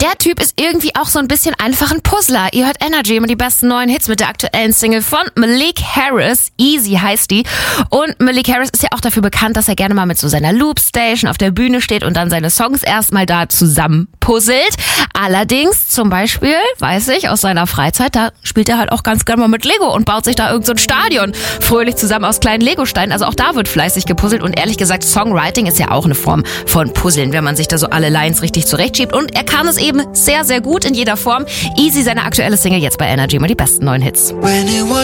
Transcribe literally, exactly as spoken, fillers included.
der Typ ist irgendwie auch so ein bisschen einfach ein Puzzler. Ihr hört Energy, immer die besten neuen Hits mit der aktuellen Single von Malik Harris. Easy heißt die. Und Malik Harris ist ja auch dafür bekannt, dass er gerne mal mit so seiner Loopstation auf der Bühne steht und dann seine Songs erstmal da zusammen puzzelt. Allerdings zum Beispiel, weiß ich, aus seiner Freizeit, da spielt er halt auch ganz gerne mal mit Lego und baut sich da irgend so ein Stadion fröhlich zusammen aus kleinen Legosteinen. Also auch da wird fleißig gepuzzelt und ehrlich gesagt, Songwriting ist ja auch eine Form von Puzzeln, wenn man sich da so alle Lines richtig zurechtschiebt. Und er kann es eben sehr, sehr gut in jeder Form. Easy, seine aktuelle Single jetzt bei Energy, mal die besten neuen Hits.